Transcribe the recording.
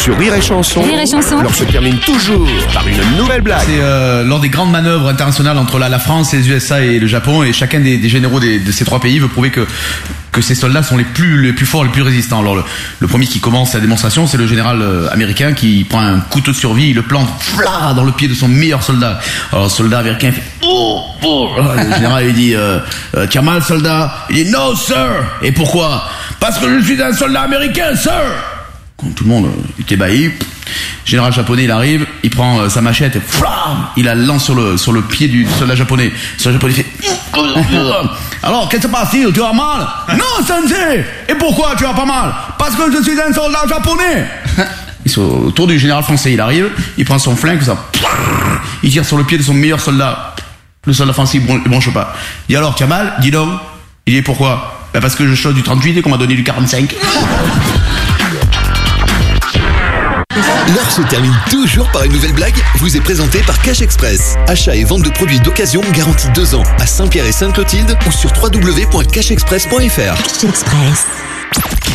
Sur Rire et Chanson, Rire et Chanson. l'heure se termine toujours par une nouvelle blague. C'est lors des grandes manœuvres internationales entre la France, les USA et le Japon, et chacun des généraux de ces trois pays veut prouver que ces soldats sont les plus forts, les plus résistants. Alors le premier qui commence la démonstration, c'est le général américain qui prend un couteau de survie, il le plante dans le pied de son meilleur soldat. Alors le soldat américain fait le général il dit tu as mal soldat? Il dit no sir. Et pourquoi? Parce que je suis un soldat américain sir. Tout le monde est ébahi. Général japonais, il arrive, il prend sa machette et il la lance sur le pied du soldat japonais. Le soldat japonais fait alors, qu'est-ce qui se passe? Tu as mal? Non, sensei. Et pourquoi tu as pas mal? Parce que je suis un soldat japonais. Ils sont autour du général français, il arrive, il prend son flingue, ça, il tire sur le pied de son meilleur soldat. Le soldat français, il bronche pas. Il dit alors, tu as mal? Dis donc. Il dit pourquoi? Parce que je chose du 38 et qu'on m'a donné du 45. L'heure se termine toujours par une nouvelle blague, vous est présentée par Cash Express. Achat et vente de produits d'occasion garantis 2 ans à Saint-Pierre et Sainte-Clotilde ou sur www.cashexpress.fr. Cash Express.